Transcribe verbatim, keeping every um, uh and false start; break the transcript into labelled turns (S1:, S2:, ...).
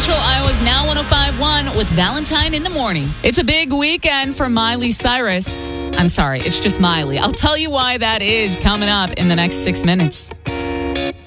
S1: Central Iowa's Now one oh five point one with Valentine in the morning. It's a big weekend for Miley Cyrus. I'm sorry, it's just Miley. I'll tell you why that is coming up in the next six minutes.